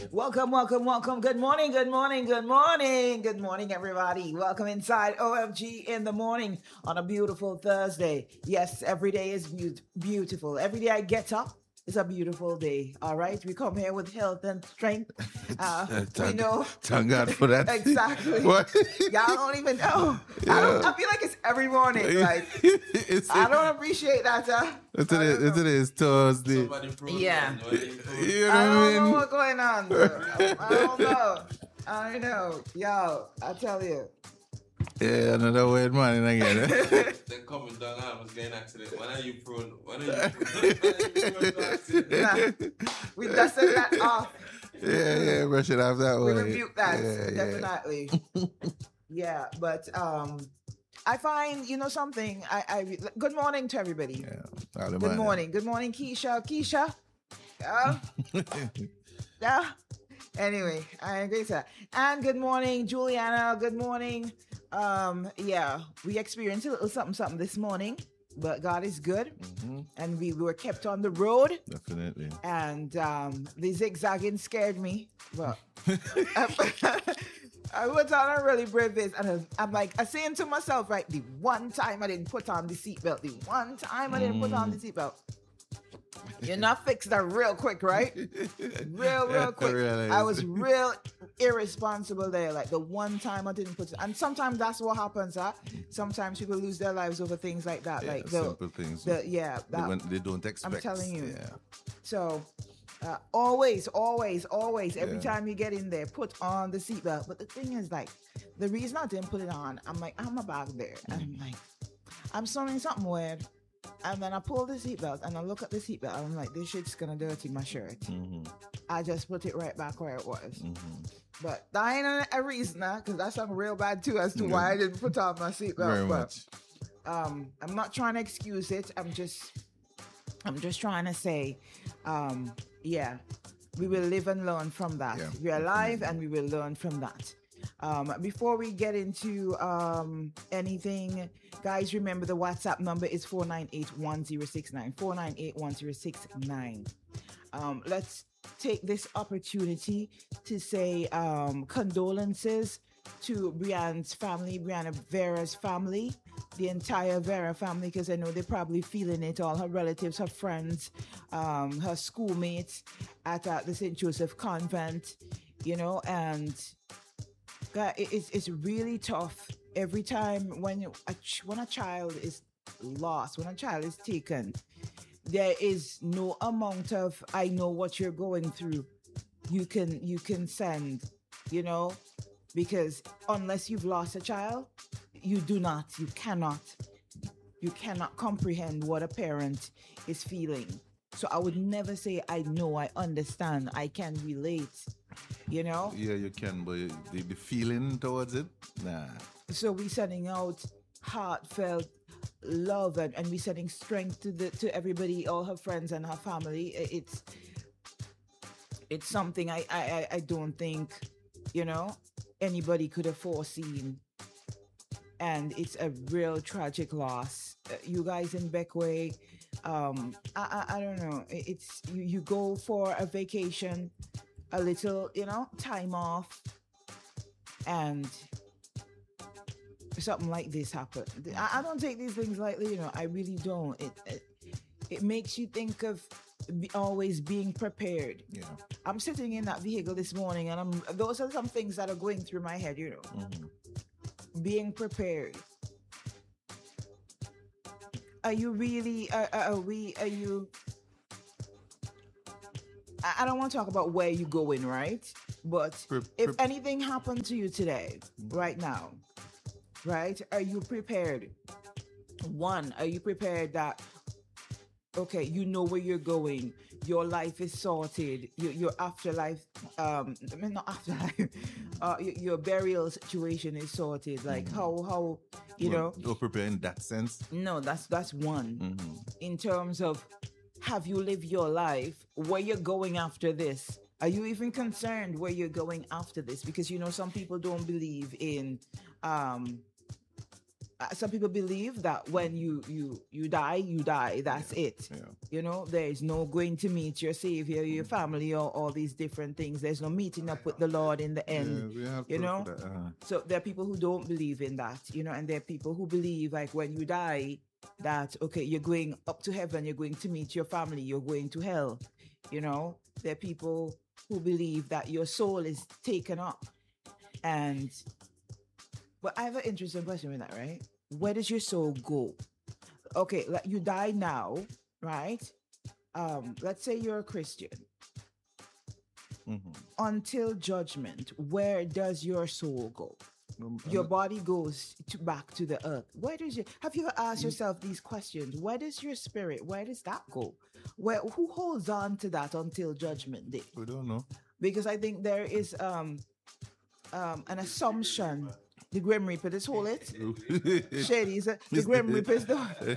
Welcome, welcome, welcome. Good morning, good morning, good morning. Good morning, everybody. Welcome inside OMG in the morning on a beautiful Thursday. Yes, every day is beautiful. Every day I get up, it's a beautiful day. All right. We come here with health and strength. We know. Thank God for that. Exactly. What? Y'all don't even know. Yeah. I feel like it's every morning. Like, I don't appreciate that. Today is Thursday. Yeah. You know I don't what I know mean? what's going on. Bro. I don't know. I don't know. Yo, I tell you. Yeah, another weird morning again. Then coming down, I was getting accident. When are you prone? When are you prone to accident? Nah, we dusted that off. Yeah, brush it off that We way. rebuke that, Yeah. definitely. Yeah, but I find, something. Good morning to everybody. Yeah. All the Good morning. Good morning, Keisha. Keisha. Yeah. Yeah. Anyway, I agree with that. And good morning, Juliana. Good morning. Yeah, we experienced a little something this morning, but God is good. Mhm. And we were kept on the road. Definitely. And the zigzagging scared me. But I put on a really brave face, and I'm like, I saying to myself, right, the one time I didn't put on the seatbelt, the one time I didn't put on the seatbelt. You're not fixed that real quick, right? Real quick. I was real irresponsible there. Like the one time I didn't put it, and sometimes that's what happens, huh? Sometimes people lose their lives over things like that. Yeah, like simple things. They don't expect. I'm telling you. Yeah. So always, every Yeah. time you get in there, put on the seatbelt. But the thing is, like, the reason I didn't put it on, I'm like, I'm about there. I'm like, I'm smelling something weird. And then I pull the seatbelt and I look at the seatbelt and I'm like, this shit's gonna dirty my shirt. Mm-hmm. I just put it right back where it was. Mm-hmm. But that ain't a reason, because that sounds real bad too as to why I didn't put on my seatbelt. Very But much. I'm not trying to excuse it. I'm just trying to say, yeah, we will live and learn from that. Yeah. We're alive and we will learn from that. Before we get into anything, guys, remember the WhatsApp number is 498-1069. 498-1069. Let's take this opportunity to say condolences to Brianna's family, Brianna Vera's family, the entire Vera family, because I know they're probably feeling it, all her relatives, her friends, her schoolmates at the St. Joseph Convent, and God, it's really tough every time when a child is lost, when a child is taken. There is no amount of I know what you're going through you can send, because unless you've lost a child, you cannot comprehend what a parent is feeling. So I would never say I know, I understand, I can relate. Yeah, you can, but the feeling towards it, nah. So we're sending out heartfelt love and we're sending strength to everybody, all her friends and her family. It's something I don't think, anybody could have foreseen. And it's a real tragic loss. You guys in Beckway, I don't know. It's you go for a vacation, a little, time off, and something like this happened. I don't take these things lightly, I really don't. It makes you think of always being prepared. Yeah. I'm sitting in that vehicle this morning, and those are some things that are going through my head, Mm-hmm. Being prepared. Are you really? Are you? I don't want to talk about where you're going, right? But if anything happened to you today, right now, right? Are you prepared? One, are you prepared that, okay, you know where you're going, your life is sorted, your afterlife, not afterlife, your burial situation is sorted. Like how You're prepared in that sense? No, that's one. Mm-hmm. In terms of, have you lived your life? Where you're going after this? Are you even concerned where you're going after this? Because some people don't believe in some people believe that when you die, you die. That's it. Yeah. You know, there is no going to meet your Savior, your family, or all these different things. There's no meeting up with the Lord in the end. We have you proof know, of that, so there are people who don't believe in that. You know, and there are people who believe like when you die, that okay, you're going up to heaven, you're going to meet your family, you're going to hell. You know, there are people who believe that your soul is taken up. But I have an interesting question with that, right? Where does your soul go? Okay, like you die now, right? Let's say you're a Christian. Mm-hmm. Until judgment, where does your soul go? Your body goes back to the earth. Have you ever asked yourself these questions? Where does your spirit, where does that go? Who holds on to that until judgment day? We don't know. Because I think there is an assumption. The Grim Reaper, just hold it. Shady is the Grim Reaper is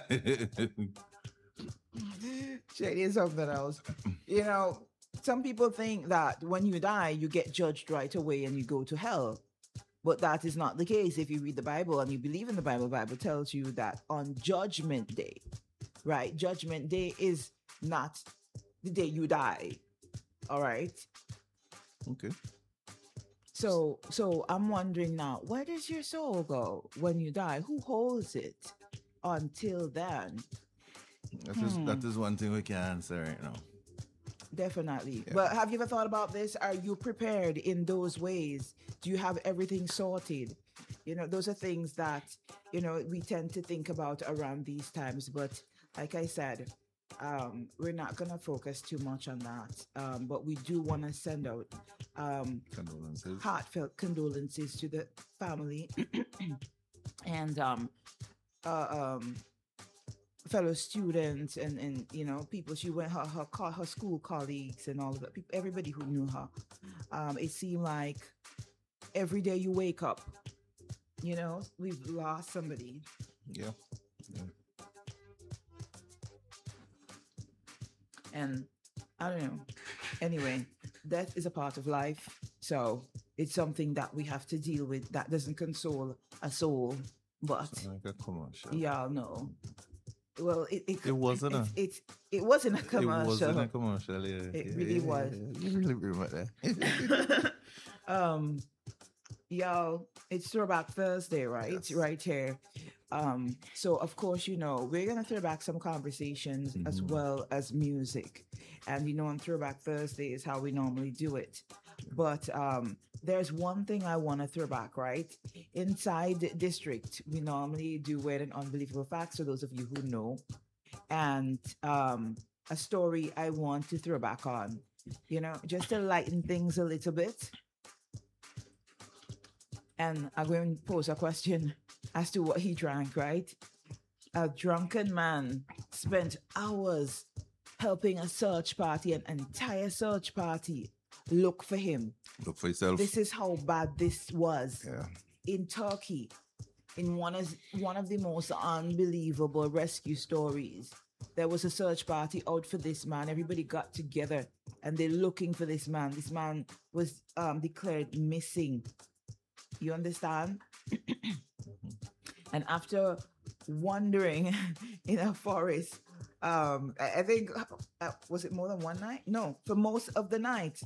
Shady is something else. You know, some people think that when you die, you get judged right away and you go to hell. But that is not the case. If you read the Bible and you believe in the Bible tells you that on Judgment Day, right? Judgment Day is not the day you die. All right? Okay. So I'm wondering now, where does your soul go when you die? Who holds it until then? That is one thing we can answer right now. Definitely. Yeah. But have you ever thought about this? Are you prepared in those ways? Do you have everything sorted? You know, those are things that, you know, we tend to think about around these times. But like I said, we're not going to focus too much on that. But we do want to send out Condolences. heartfelt condolences to the family and fellow students and you know, people she went her school colleagues and all of that, everybody who knew her. It seemed like every day you wake up, you know, we've lost somebody. Yeah. And I don't know. Anyway, death is a part of life, so it's something that we have to deal with. That doesn't console a soul, but Like a commercial. y'all know. Well, it wasn't it wasn't a commercial. It wasn't a commercial, yeah. It really was. You really remember that. Y'all, it's Throwback Thursday, right? Yes. Right here. So of course, you know, we're gonna throw back some conversations as well as music. And you know, on Throwback Thursday is how we normally do it. But there's one thing I want to throw back, right? Inside District, we normally do Weird and Unbelievable Facts, for those of you who know. And a story I want to throw back on, you know, just to lighten things a little bit. And I'm going to pose a question as to what he drank, right? A drunken man spent hours helping a search party, an entire search party, look for him. Look for yourself. This is how bad this was. Yeah. In Turkey, in one of the most unbelievable rescue stories. There was a search party out for this man. Everybody got together and they're looking for this man. This man was declared missing. You understand? And after wandering in a forest, I think, was it more than one night? No, for most of the night.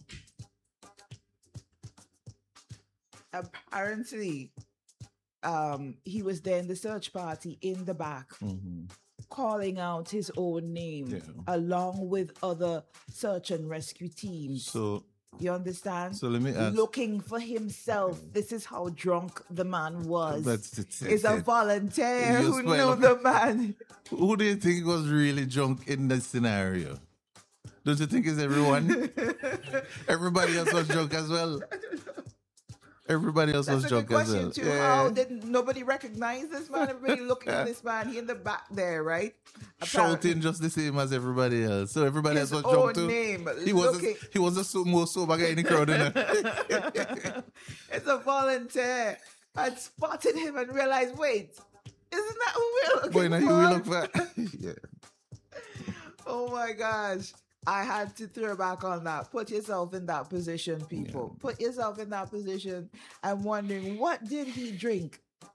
Apparently, he was there in the search party in the back, calling out his own name, along with other search and rescue teams. So you understand? So let me ask. Looking for himself. This is how drunk the man was. It's a volunteer who knew the man. Who do you think was really drunk in this scenario? Don't you think it's everyone? Everybody else was drunk as well. Everybody else was drunk as well. Too. How did nobody recognize this man? Everybody looking for this man. He in the back there, right? Shouting just the same as everybody else. So everybody else was drunk too. Name. He was a more sober guy in the crowd. It's a volunteer. I spotted him and realized, wait, isn't that who we're looking for? Boy, now you will look for. Yeah. Oh my gosh. I had to throw back on that. Put yourself in that position, people. Yeah. Put yourself in that position. I'm wondering, what did he drink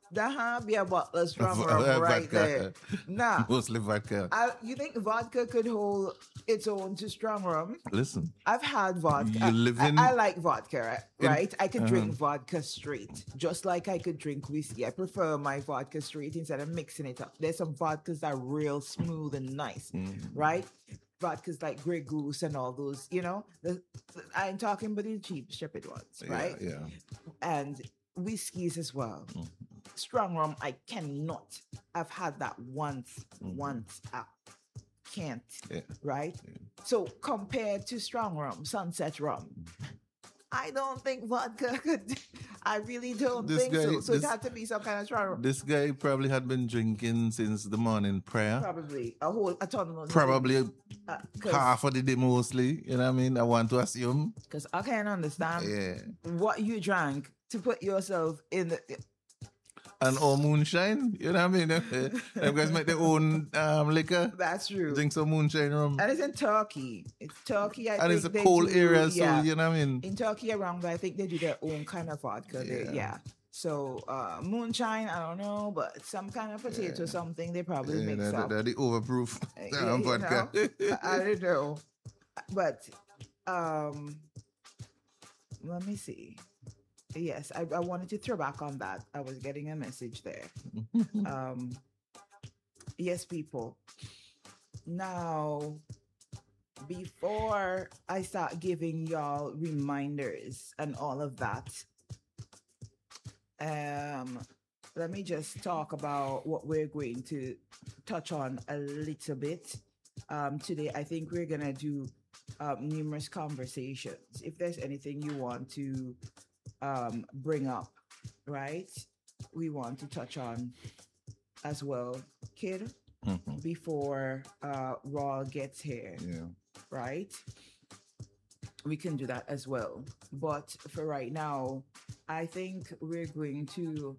That be a bottle of strong rum right there. Nah. Mostly vodka. You think vodka could hold its own to strong rum? Listen, I've had vodka. you live in- I like vodka, right? I could drink Uh-huh. vodka straight, just like I could drink whiskey. I prefer my vodka straight instead of mixing it up. There's some vodkas that are real smooth and nice, right? Vodkas like Grey Goose and all those, you know. I ain't talking about the cheap, stupid ones, right? Yeah. And whiskeys as well. Strong rum, I cannot. I've had that once. I can't. Yeah. Right? So compared to strong rum, sunset rum, I don't think vodka could. I really don't This think guy- so. So it this- had to be some kind of strong rum. This guy probably had been drinking since the morning prayer. Probably a ton of Probably because half of the day mostly. You know what I mean? I want to assume. I can't understand Yeah. what you drank to put yourself in the. And all moonshine. You know what I mean? Them guys make their own liquor. That's true. Drink some moonshine rum. And it's in Turkey. It's Turkey. I And it's think a they cold do- area, so yeah. you know what I mean? In Turkey around, I think they do their own kind of vodka. Yeah. So moonshine, I don't know, but some kind of potato, something they probably Yeah, mix up. they're the overproof You vodka. know, I don't know, but let me see. Yes, I wanted to throw back on that. I was getting a message there. Yes, people. Now, before I start giving y'all reminders and all of that, let me just talk about what we're going to touch on a little bit. Today, I think we're gonna do numerous conversations. If there's anything you want to bring up, right? We want to touch on as well, kid, before Raw gets here, Yeah. right? We can do that as well. But for right now, I think we're going to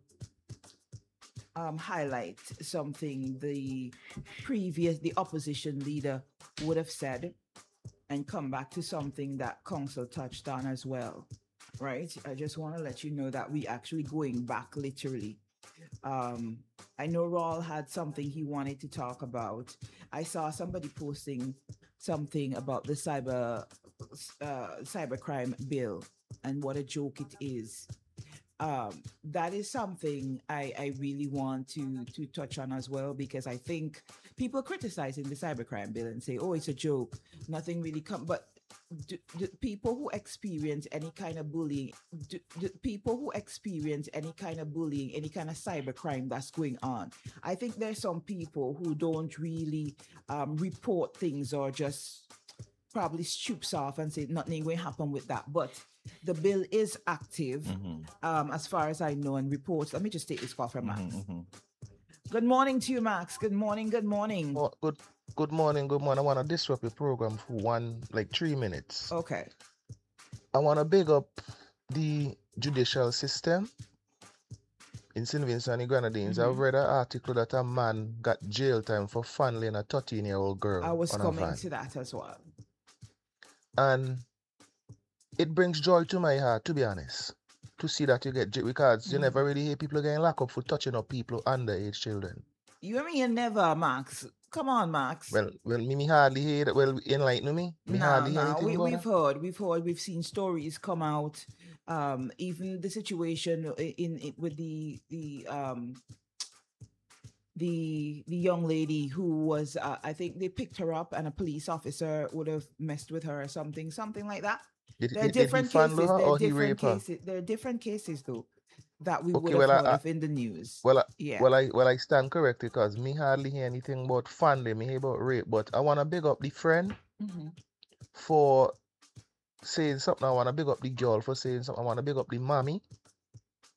highlight something the opposition leader would have said and come back to something that council touched on as well, right? I just want to let you know that we actually going back literally. I know Raul had something he wanted to talk about. I saw somebody posting something about the cybercrime bill and what a joke it is. That is something I really want to touch on as well, because I think people criticizing the cybercrime bill and say, oh, it's a joke, nothing really but do people who experience any kind of bullying, people who experience any kind of bullying, any kind of cybercrime that's going on, I think there's some people who don't really report things or just probably stoops off and say nothing will happen with that. But the bill is active, as far as I know, and reports. Let me just take this call from Max. Good morning to you, Max. Good morning. Good morning. Oh, good morning. I want to disrupt the program for 3 minutes. Okay. I want to big up the judicial system in St. Vincent and the Grenadines. I've read an article that a man got jail time for fondling a 13-year-old girl. I was on a coming van. to that as well. And it brings joy to my heart, to be honest, to see that you get jail, because you never really hear people getting locked up for touching up people underage children. You mean you never, Max? Come on, Max. Well, me hardly hear that. Well, enlighten me. Me hardly hear anything about that. We've seen stories come out. Even the situation in with the young lady who was, I think they picked her up and a police officer would have messed with her or something like that. There are different cases. There are different cases though that we would have heard of in the news. Well, I stand corrected, because me hardly hear anything about fondling. Me hear about rape, but I want to big up the friend for saying something. I want to big up the girl for saying something. I want to big up the mommy